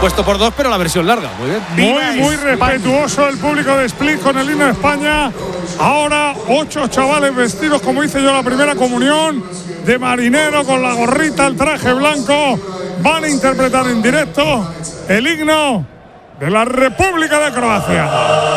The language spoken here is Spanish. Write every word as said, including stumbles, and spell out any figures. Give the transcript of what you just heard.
puesto por dos, pero la versión larga. Muy bien. Muy, muy respetuoso el público de Split con el himno de España. Ahora ocho chavales vestidos, como hice yo la primera comunión, de marinero con la gorrita, el traje blanco. Van a interpretar en directo el himno de la República de Croacia.